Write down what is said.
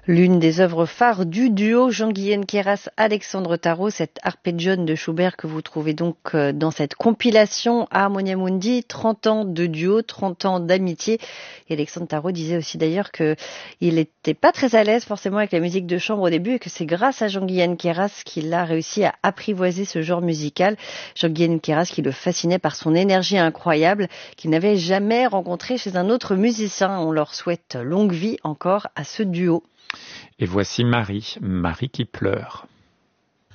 L'une des œuvres phares du duo Jean-Guyen Queyras-Alexandre Tarot, cette arpeggione de Schubert que vous trouvez donc dans cette compilation Harmonia Mundi, 30 ans de duo, 30 ans d'amitié. Et Alexandre Tarot disait aussi d'ailleurs qu'il n'était pas très à l'aise forcément avec la musique de chambre au début et que c'est grâce à Jean-Guyen Queyras qu'il a réussi à apprivoiser ce genre musical. Jean-Guyen Queyras qui le fascinait par son énergie incroyable qu'il n'avait jamais rencontré chez un autre musicien. On leur souhaite longue vie encore à ce duo. Et voici Marie qui pleure.